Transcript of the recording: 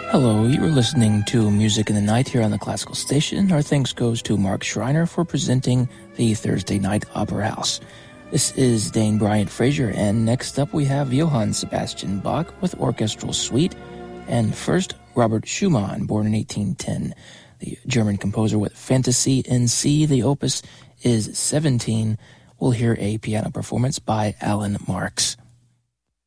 Hello, you are listening to Music in the Night here on the Classical Station. Our thanks goes to Mark Schreiner for presenting the Thursday Night Opera House. This is Dane Bryant Frazier, and next up we have Johann Sebastian Bach with Orchestral Suite, and first Robert Schumann, born in 1810, the German composer with Fantasy in C. The opus is 17. We'll hear a piano performance by Alan Marks.